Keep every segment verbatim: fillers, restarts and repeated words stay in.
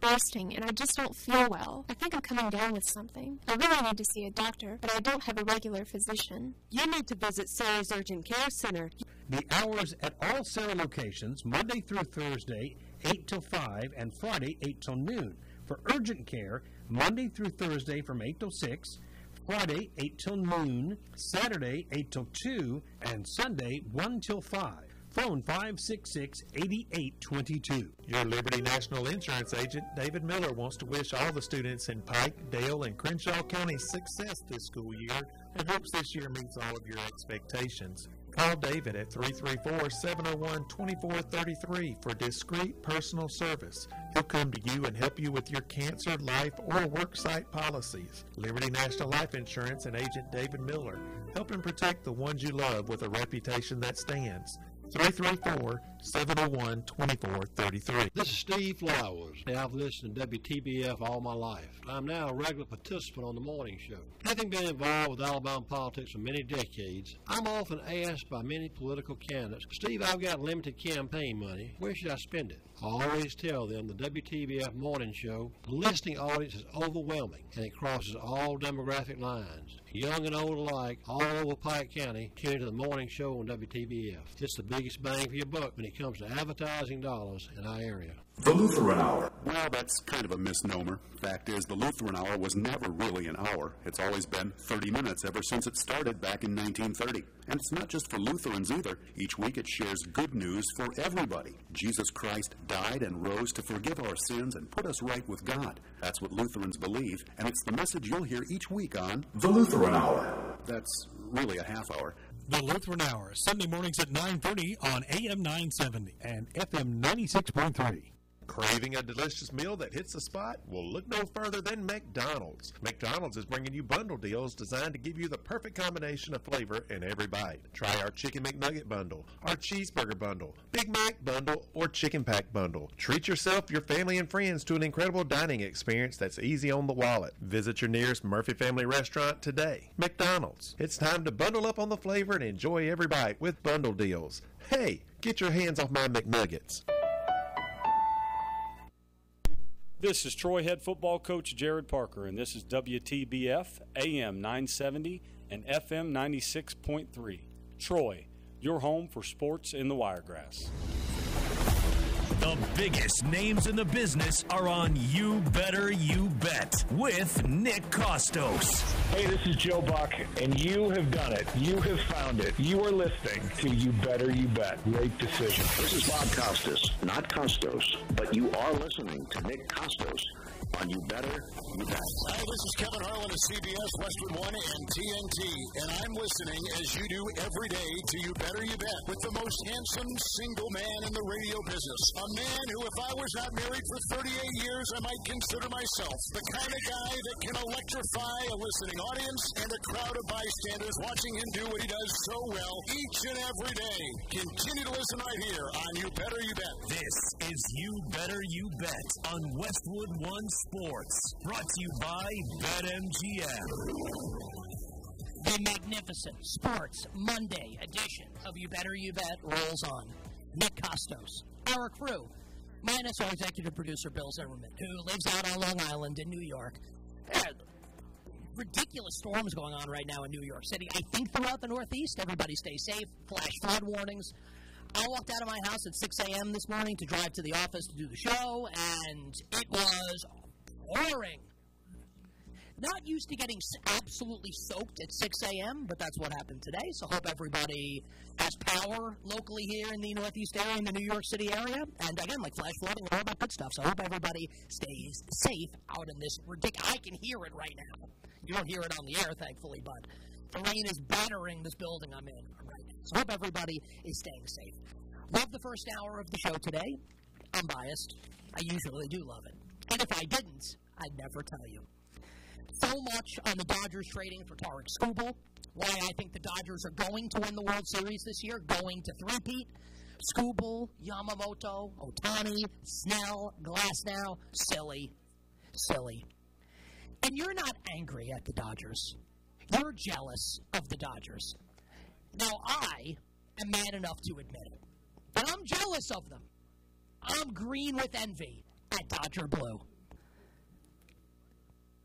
fasting, and I just don't feel well. I think I'm coming down with something. I really need to see a doctor, but I don't have a regular physician. You need to visit Sarah's Urgent Care Center. The hours at all Sarah locations, Monday through Thursday, eight till five, and Friday, eight till noon. For urgent care, Monday through Thursday from eight till six, Friday, eight till noon, Saturday, eight till two, and Sunday, one till five. Phone five six six, eight eight two two. Your Liberty National Insurance agent, David Miller, wants to wish all the students in Pike, Dale, and Crenshaw counties success this school year and hopes this year meets all of your expectations. Call David at three three four, seven oh one, two four three three for discreet personal service. He'll come to you and help you with your cancer, life, or worksite policies. Liberty National Life Insurance and agent David Miller, helping protect the ones you love with a reputation that stands. three three four, seven oh one, two four three three. This is Steve Flowers. I've listened to W T B F all my life. I'm now a regular participant on the morning show. Having been involved with Alabama politics for many decades, I'm often asked by many political candidates, Steve, I've got limited campaign money. Where should I spend it? I always tell them the W T B F morning show, the listening audience is overwhelming, and it crosses all demographic lines. Young and old alike, all over Pike County, tune into the morning show on W T B F. It's the biggest bang for your buck when it comes to advertising dollars in our area. The Lutheran Hour. Well, that's kind of a misnomer. Fact is, the Lutheran Hour was never really an hour. It's always been thirty minutes ever since it started back in nineteen thirty. And it's not just for Lutherans either. Each week it shares good news for everybody. Jesus Christ died and rose to forgive our sins and put us right with God. That's what Lutherans believe, and it's the message you'll hear each week on The Lutheran Hour. That's really a half hour. The Lutheran Hour, Sunday mornings at nine thirty on A M nine seventy and F M ninety-six point three. Craving a delicious meal that hits the spot? Well, look no further than McDonald's. McDonald's is bringing you bundle deals designed to give you the perfect combination of flavor in every bite. Try our Chicken McNugget bundle, our Cheeseburger bundle, Big Mac bundle, or Chicken Pack bundle. Treat yourself, your family, and friends to an incredible dining experience that's easy on the wallet. Visit your nearest Murphy Family Restaurant today. McDonald's. It's time to bundle up on the flavor and enjoy every bite with bundle deals. Hey, get your hands off my McNuggets. This is Troy head football coach Jared Parker, and this is W T B F, A M nine seventy, and F M ninety-six point three. Troy, your home for sports in the Wiregrass. The biggest names in the business are on You Better You Bet with Nick Costos. Hey, this is Joe Buck, and you have done it. You have found it. You are listening to You Better You Bet. Great decision. This is Bob Costas, not Costos, but you are listening to Nick Costos on You Better You Bet. Hi, this is Kevin Harlan of C B S, Westwood One, and T N T, and I'm listening, as you do every day, to You Better You Bet with the most handsome single man in the radio business. A man who, if I was not married for thirty-eight years, I might consider myself the kind of guy that can electrify a listening audience and a crowd of bystanders watching him do what he does so well each and every day. Continue to listen right here on You Better You Bet. This is You Better You Bet on Westwood One Sports, brought to you by BetMGM. The magnificent Sports Monday edition of You Better You Bet rolls on. Nick Costos, our crew, minus our executive producer, Bill Zimmerman, who lives out on Long Island in New York. Uh, ridiculous storms going on right now in New York City. I think throughout the Northeast, everybody stay safe. Flash flood warnings. I walked out of my house at six a.m. this morning to drive to the office to do the show, and it was pouring. Not used to getting absolutely soaked at six a.m., but that's what happened today, so hope everybody has power locally here in the Northeast area, in the New York City area, and again, like flash flooding and all that good stuff, so I hope everybody stays safe out in this ridiculous. I can hear it right now. You don't hear it on the air, thankfully, but the rain is battering this building I'm in right now, so hope everybody is staying safe. Love the first hour of the show today. I'm biased. I usually do love it. And if I didn't, I'd never tell you. So much on the Dodgers trading for Tarik Skubal, why I think the Dodgers are going to win the World Series this year, going to three-peat. Skubal, Yamamoto, Ohtani, Snell, Glasnow, silly, silly. And you're not angry at the Dodgers. You're jealous of the Dodgers. Now, I am man enough to admit it, but I'm jealous of them. I'm green with envy at Dodger Blue.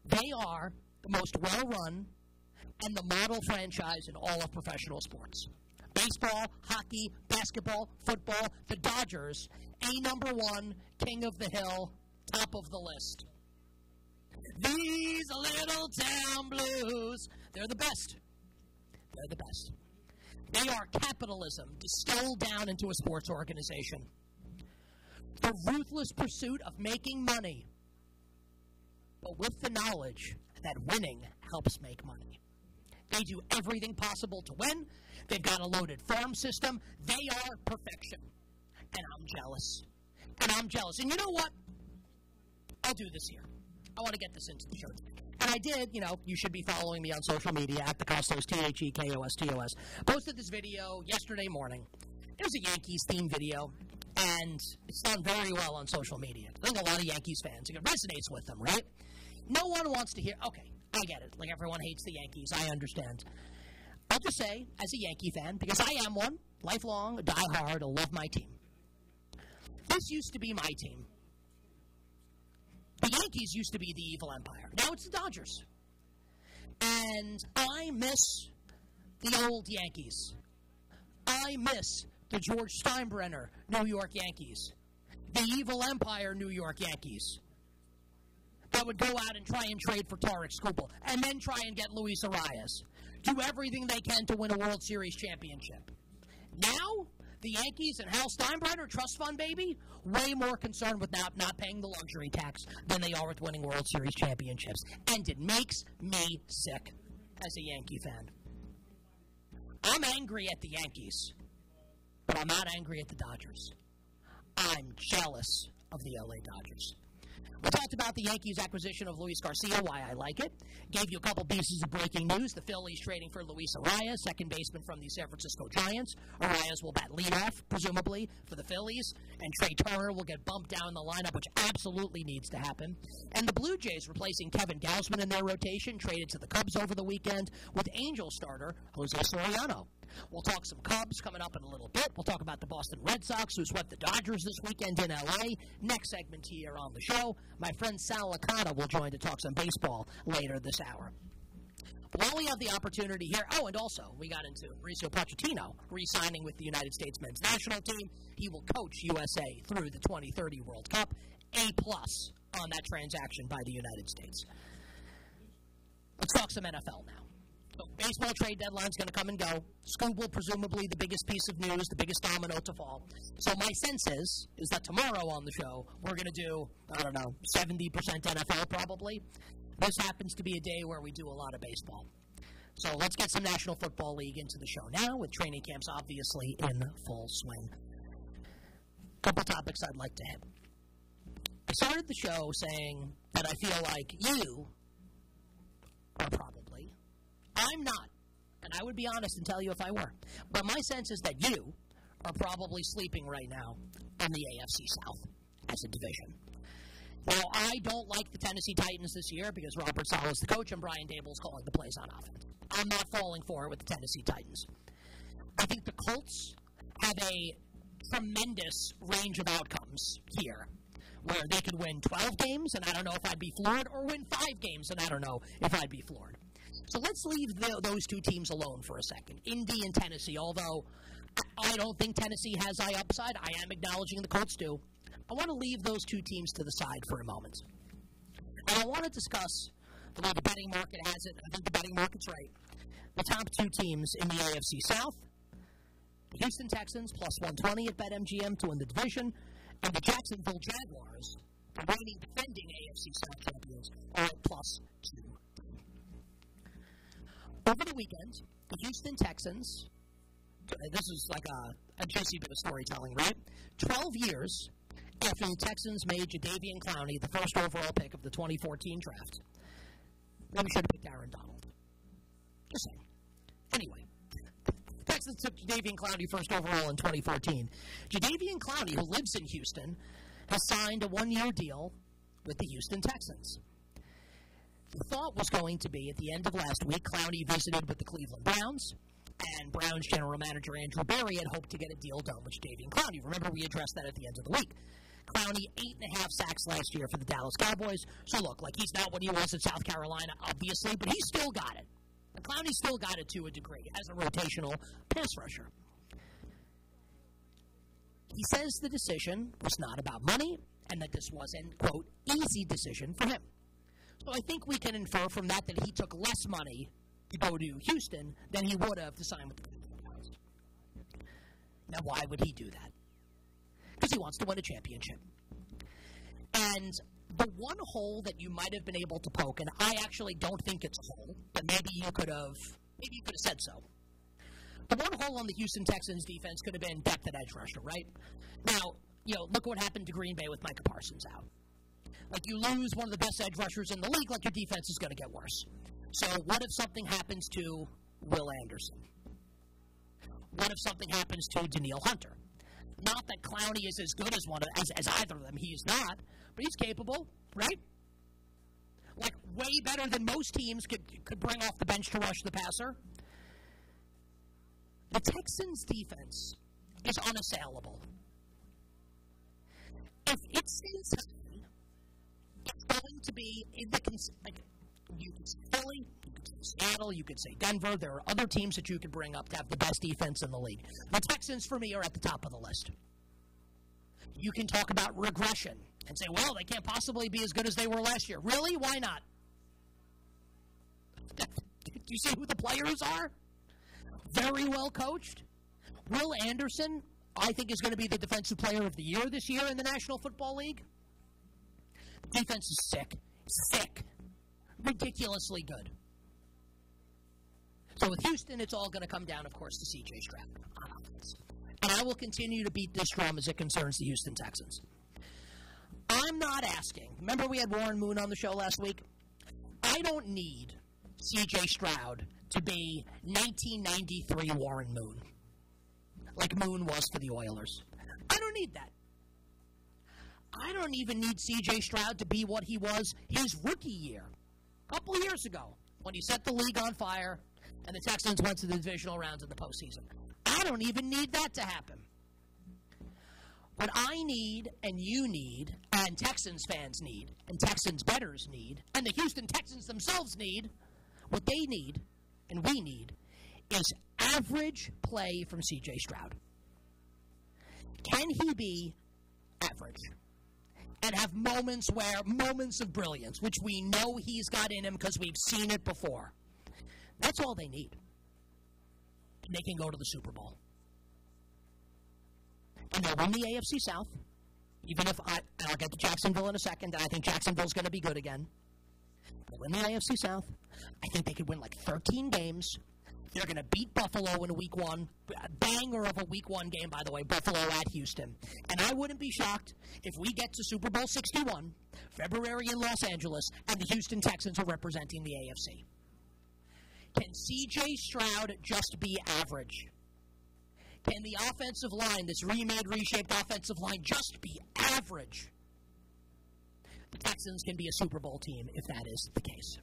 They are the most well-run and the model franchise in all of professional sports. Baseball, hockey, basketball, football, the Dodgers, a number one, king of the hill, top of the list. These little town blues, they're the best. They're the best. They are capitalism distilled down into a sports organization. The ruthless pursuit of making money, but with the knowledge that winning helps make money. They do everything possible to win. They've got a loaded farm system. They are perfection. And I'm jealous. And I'm jealous. And you know what? I'll do this here. I want to get this into the show. And I did, you know, you should be following me on social media at the Costos, T H E K O S T O S. Posted this video yesterday morning. It was a Yankees-themed video, and it's done very well on social media. I think a lot of Yankees fans, it resonates with them, right? No one wants to hear, okay, I get it. Like, everyone hates the Yankees. I understand. I'll just say, as a Yankee fan, because I am one, lifelong, diehard, I love my team. This used to be my team. The Yankees used to be the evil empire. Now it's the Dodgers. And I miss the old Yankees. I miss the George Steinbrenner New York Yankees. The evil empire New York Yankees. That would go out and try and trade for Tarek Skubal. And then try and get Luis Arias. Do everything they can to win a World Series championship. Now, the Yankees and Hal Steinbrenner, trust fund baby, way more concerned with not, not paying the luxury tax than they are with winning World Series championships. And it makes me sick as a Yankee fan. I'm angry at the Yankees, but I'm not angry at the Dodgers. I'm jealous of the L A Dodgers. We talked about the Yankees' acquisition of Luis Garcia, why I like it. Gave you a couple pieces of breaking news. The Phillies trading for Luis Arias, second baseman from the San Francisco Giants. Arias will bat leadoff, presumably, for the Phillies. And Trey Turner will get bumped down the lineup, which absolutely needs to happen. And the Blue Jays replacing Kevin Gausman in their rotation, traded to the Cubs over the weekend with Angel starter Jose Soriano. We'll talk some Cubs coming up in a little bit. We'll talk about the Boston Red Sox, who swept the Dodgers this weekend in L A. Next segment here on the show, my friend Sal Licata will join to talk some baseball later this hour. But while we have the opportunity here, oh, and also we got into Mauricio Pochettino re-signing with the United States men's national team. He will coach U S A through the twenty thirty World Cup. A plus on that transaction by the United States. Let's talk some N F L now. So baseball trade deadline's going to come and go. Skubal, presumably the biggest piece of news, the biggest domino to fall. So my sense is, is that tomorrow on the show, we're going to do, I don't know, seventy percent N F L probably. This happens to be a day where we do a lot of baseball. So let's get some National Football League into the show now, with training camps obviously in full swing. Couple topics I'd like to hit. I started the show saying that I feel like you are probably, I'm not, and I would be honest and tell you if I were, but my sense is that you are probably sleeping right now in the A F C South as a division. Now, I don't like the Tennessee Titans this year because Robert Saleh is the coach and Brian Daboll is calling the plays on offense. I'm not falling for it with the Tennessee Titans. I think the Colts have a tremendous range of outcomes here, where they could win twelve games, and I don't know if I'd be floored, or win five games, and I don't know if I'd be floored. So let's leave the, those two teams alone for a second. Indy and Tennessee, although I don't think Tennessee has high upside, I am acknowledging the Colts do. I want to leave those two teams to the side for a moment. And I want to discuss the way the betting market has it. I think the betting market's right. The top two teams in the A F C South, the Houston Texans, plus one twenty at BetMGM to win the division, and the Jacksonville Jaguars, the reigning defending A F C South champions, are at plus two. Over the weekend, the Houston Texans, this is like a, a juicy bit of storytelling, right? Twelve years after the Texans made Jadeveon Clowney the first overall pick of the twenty fourteen draft, maybe should have picked Aaron Donald. Just saying. Anyway, the Texans took Jadeveon Clowney first overall in twenty fourteen. Jadeveon Clowney, who lives in Houston, has signed a one-year deal with the Houston Texans. The thought was going to be, at the end of last week, Clowney visited with the Cleveland Browns, and Browns general manager Andrew Berry had hoped to get a deal done with Jadeveon Clowney. Remember, we addressed that at the end of the week. Clowney, eight and a half sacks last year for the Dallas Cowboys. So, look, like, he's not what he was at South Carolina, obviously, but he still got it. And Clowney still got it to a degree as a rotational pass rusher. He says the decision was not about money and that this was an, quote, easy decision for him. So I think we can infer from that that he took less money to go to Houston than he would have to sign with the Cleveland Browns. Now, why would he do that? Because he wants to win a championship. And the one hole that you might have been able to poke, and I actually don't think it's a hole, but maybe you could have, maybe you could have said so. The one hole on the Houston Texans defense could have been depth at edge rusher, right? Now, you know, look what happened to Green Bay with Micah Parsons out. Like, you lose one of the best edge rushers in the league, like, your defense is going to get worse. So what if something happens to Will Anderson? What if something happens to Danielle Hunter? Not that Clowney is as good as one of, as, as either of them. He is not, but he's capable, right? Like, way better than most teams could could bring off the bench to rush the passer. The Texans' defense is unassailable. If it stays healthy, it's going to be in the cons- like you could say Philly, you could say Seattle, you could say Denver. There are other teams that you could bring up to have the best defense in the league. The Texans, for me, are at the top of the list. You can talk about regression and say, well, they can't possibly be as good as they were last year. Really? Why not? Do you see who the players are? Very well coached. Will Anderson, I think, is going to be the Defensive Player of the Year this year in the National Football League. Defense is sick. Sick. Ridiculously good. So with Houston, it's all going to come down, of course, to C J Stroud on offense. And I will continue to beat this drum as it concerns the Houston Texans. I'm not asking. Remember we had Warren Moon on the show last week? I don't need C J Stroud to be nineteen ninety-three Warren Moon, like Moon was for the Oilers. I don't need that. I don't even need C J Stroud to be what he was his rookie year, a couple of years ago, when he set the league on fire and the Texans went to the divisional rounds of the postseason. I don't even need that to happen. What I need, and you need, and Texans fans need, and Texans bettors need, and the Houston Texans themselves need, what they need, and we need, is average play from C J Stroud. Can he be average? And have moments where, moments of brilliance, which we know he's got in him because we've seen it before. That's all they need. And they can go to the Super Bowl. And they'll win the A F C South, even if I, I'll get to Jacksonville in a second, and I think Jacksonville's going to be good again. They'll win the A F C South. I think they could win like thirteen games. They're going to beat Buffalo in week one. A banger of a week one game, by the way, Buffalo at Houston. And I wouldn't be shocked if we get to Super Bowl sixty-one, February in Los Angeles, and the Houston Texans are representing the A F C. Can C J Stroud just be average? Can the offensive line, this remade, reshaped offensive line, just be average? The Texans can be a Super Bowl team if that is the case.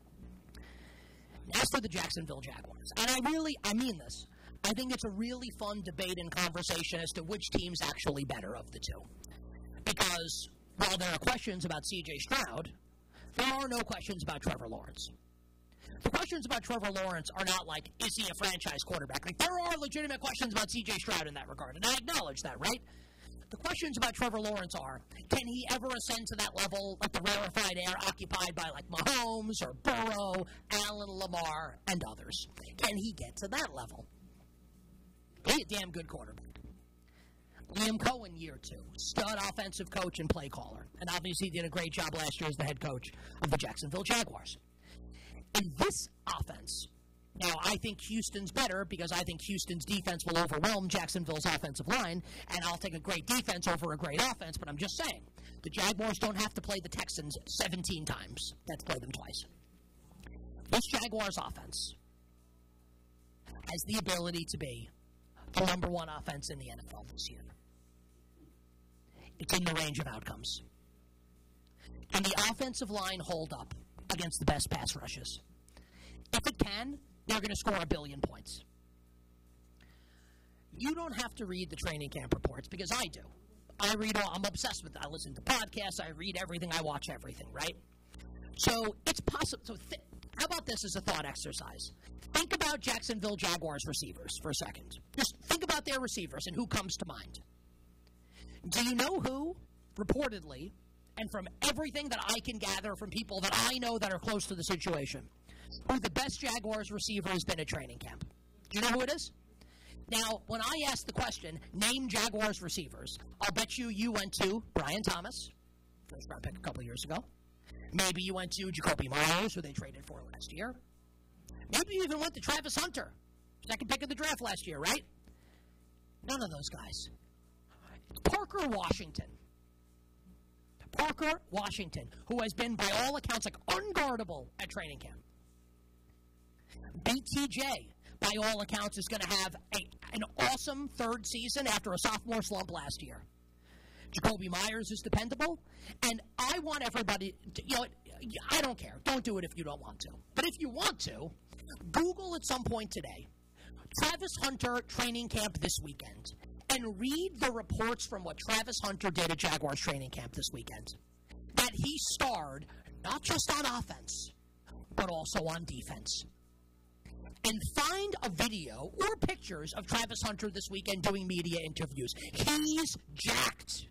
As for the Jacksonville Jaguars, and I really, I mean this, I think it's a really fun debate and conversation as to which team's actually better of the two. Because while there are questions about C J Stroud, there are no questions about Trevor Lawrence. The questions about Trevor Lawrence are not like, is he a franchise quarterback? Like, there are legitimate questions about C J Stroud in that regard, and I acknowledge that, right? The questions about Trevor Lawrence are, can he ever ascend to that level, like the rarefied air occupied by, like, Mahomes or Burrow, Allen, Lamar, and others? Can he get to that level? He's a damn good quarterback. Liam Cohen, year two, stud offensive coach and play caller, and obviously did a great job last year as the head coach of the Jacksonville Jaguars. In this offense, now I think Houston's better because I think Houston's defense will overwhelm Jacksonville's offensive line, and I'll take a great defense over a great offense, but I'm just saying, the Jaguars don't have to play the Texans seventeen times. Let's play them twice. This Jaguars offense has the ability to be the number one offense in the N F L this year. It's in the range of outcomes. Can the offensive line hold up against the best pass rushes? If it can, they're going to score a billion points. You don't have to read the training camp reports, because I do. I read all, I'm obsessed with it. I listen to podcasts, I read everything, I watch everything, right? So it's possible. So th- how about this as a thought exercise? Think about Jacksonville Jaguars receivers for a second. Just think about their receivers and who comes to mind. Do you know who, reportedly, and from everything that I can gather from people that I know that are close to the situation, who the best Jaguars receiver has been at training camp? Do you know who it is? Now, when I asked the question, name Jaguars receivers, I'll bet you you went to Brian Thomas, first round pick a couple years ago. Maybe you went to Jacoby Myers, who they traded for last year. Maybe you even went to Travis Hunter, second pick of the draft last year, right? None of those guys. Parker Washington. Parker Washington, who has been, by all accounts, like unguardable at training camp. B T J, by all accounts, is going to have a, an awesome third season after a sophomore slump last year. Jacoby Myers is dependable, and I want everybody, to, you know, I don't care. Don't do it if you don't want to. But if you want to, Google at some point today, Travis Hunter training camp this weekend, and read the reports from what Travis Hunter did at Jaguars training camp this weekend. That he starred not just on offense, but also on defense. And find a video or pictures of Travis Hunter this weekend doing media interviews. He's jacked.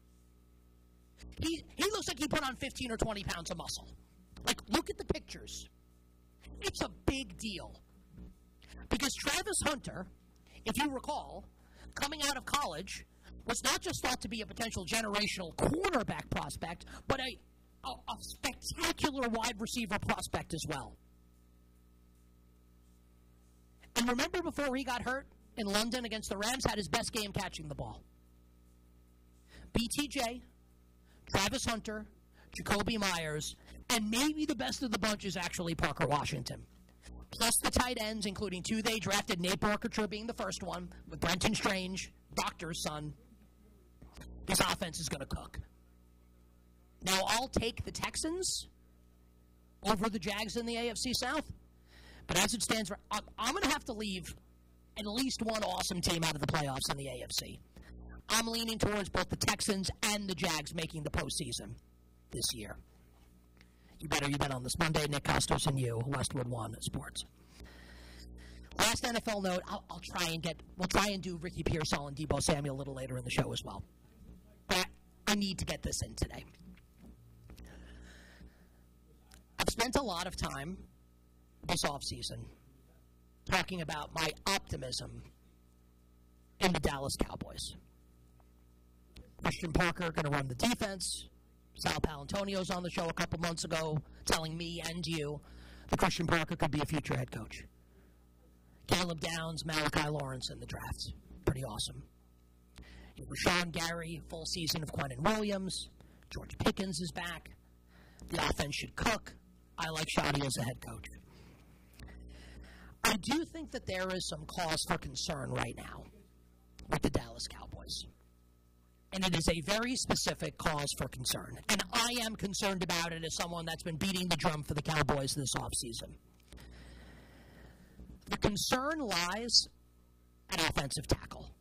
He, he looks like he put on fifteen or twenty pounds of muscle. Like, look at the pictures. It's a big deal. Because Travis Hunter, if you recall, coming out of college, was not just thought to be a potential generational cornerback prospect, but a, a, a spectacular wide receiver prospect as well. And remember before he got hurt in London against the Rams, had his best game catching the ball. B T J, Travis Hunter, Jacoby Myers, and maybe the best of the bunch is actually Parker Washington. Plus the tight ends, including two they drafted, Nate Barkature being the first one, with Brenton Strange, Doctor's son. This offense is going to cook. Now, I'll take the Texans over the Jags in the A F C South. But as it stands, I'm, I'm going to have to leave at least one awesome team out of the playoffs in the A F C. I'm leaning towards both the Texans and the Jags making the postseason this year. You better, you bet on this Monday. Nick Costos and you, Westwood One Sports. Last N F L note, I'll, I'll try and get, we'll try and do Ricky Pearsall and Deebo Samuel a little later in the show as well. But I need to get this in today. I've spent a lot of time this offseason talking about my optimism in the Dallas Cowboys. Christian Parker going to run the defense. Sal Palantonio's on the show a couple months ago telling me and you that Christian Parker could be a future head coach. Caleb Downs, Malachi Lawrence in the draft. Pretty awesome. Rashawn Gary, full season of Quinnen Williams. George Pickens is back. The offense should cook. I like Shoddy as a head coach. I do think that there is some cause for concern right now with the Dallas Cowboys. And it is a very specific cause for concern. And I am concerned about it as someone that's been beating the drum for the Cowboys this offseason. The concern lies at offensive tackle.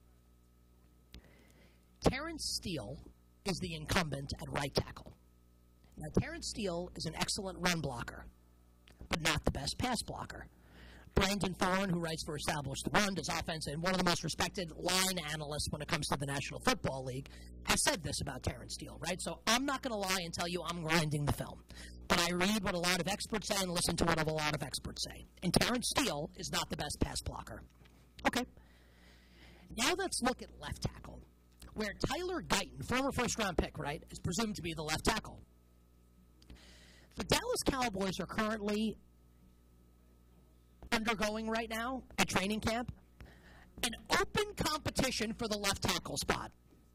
Terrence Steele is the incumbent at right tackle. Now, Terrence Steele is an excellent run blocker, but not the best pass blocker. Brandon Thorne, who writes for Established the Run, does offense, and one of the most respected line analysts when it comes to the National Football League, has said this about Terrence Steele, right? So I'm not going to lie and tell you I'm grinding the film. But I read what a lot of experts say and listen to what a lot of experts say. And Terrence Steele is not the best pass blocker. Okay. Now let's look at left tackle, where Tyler Guyton, former first-round pick, right, is presumed to be the left tackle. The Dallas Cowboys are currently undergoing right now at training camp an open competition for the left tackle spot.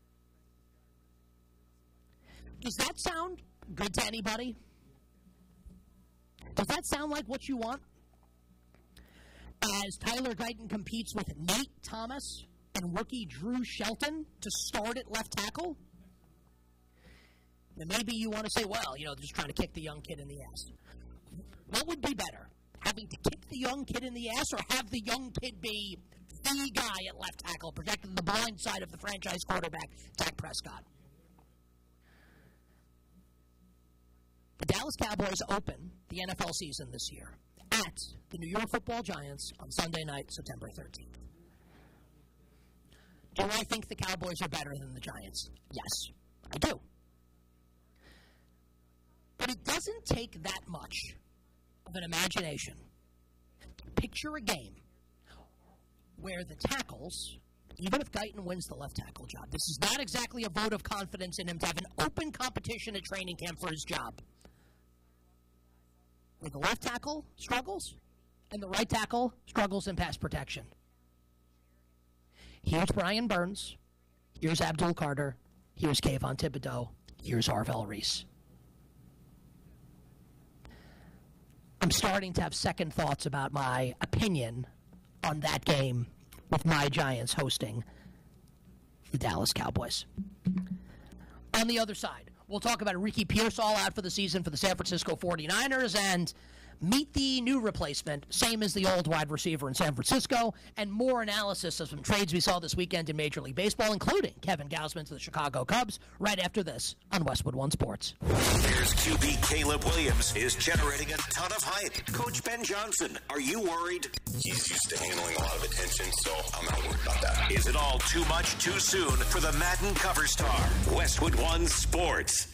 Does that sound good to anybody? Does that sound like what you want? As Tyler Guyton competes with Nate Thomas and rookie Drew Shelton to start at left tackle? Then maybe you want to say, well, you know, just trying to kick the young kid in the ass. What would be better? Having to kick the young kid in the ass or have the young kid be the guy at left tackle, protecting the blind side of the franchise quarterback, Dak Prescott. The Dallas Cowboys open the N F L season this year at the New York Football Giants on Sunday night, September thirteenth. Do I think the Cowboys are better than the Giants? Yes, I do. But it doesn't take that much of an imagination. Picture a game where the tackles, even if Guyton wins the left tackle job, this is not exactly a vote of confidence in him to have an open competition at training camp for his job, where the left tackle struggles and the right tackle struggles in pass protection. Here's Brian Burns. Here's Abdul Carter. Here's Kayvon Thibodeau. Here's Arvell Reese. I'm starting to have second thoughts about my opinion on that game with my Giants hosting the Dallas Cowboys. On the other side, we'll talk about Ricky Pearsall out for the season for the San Francisco forty-niners and meet the new replacement, same as the old wide receiver in San Francisco, and more analysis of some trades we saw this weekend in Major League Baseball, including Kevin Gausman to the Chicago Cubs, right after this on Westwood One Sports. Here's Q B Caleb Williams is generating a ton of hype. Coach Ben Johnson, are you worried? He's used to handling a lot of attention, so I'm not worried about that. Is it all too much too soon for the Madden cover star? Westwood One Sports.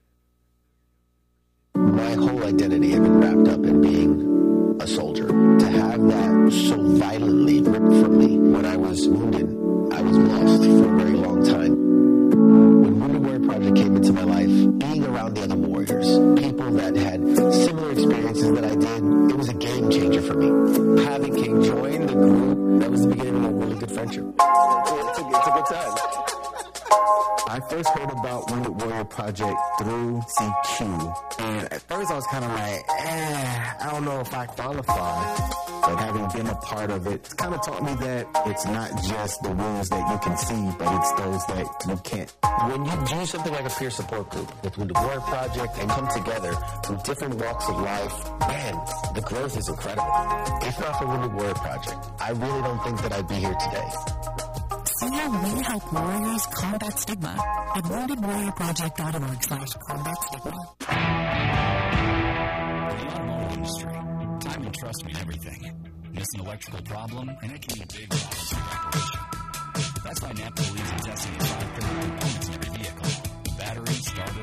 My whole identity had been wrapped up in being a soldier. To have that so violently ripped from me when I was wounded, I was lost for a very long time. When Wounded Warrior Project came into my life, being around the other warriors, people that had similar experiences that I did, it was a game changer for me. Having King join the group, that was the beginning of a really good friendship. It's a, it's a, it's a good time. I first heard about Wounded Warrior Project through C Q, and at first I was kind of like, eh, I don't know if I qualify. But having been a part of it, it's kind of taught me that it's not just the wounds that you can see, but it's those that you can't. When you do something like a peer support group with Wounded Warrior Project and come together from different walks of life, man, the growth is incredible. If not for Wounded Warrior Project, I really don't think that I'd be here today. See how we help warriors combat stigma at wounded warrior project dot org slash combat stigma. In the automotive industry, time and trust mean everything. Miss an electrical problem, and it can mean big problems in operation. That's why NAPCO leads in testing its five critical components in every vehicle: battery, starter,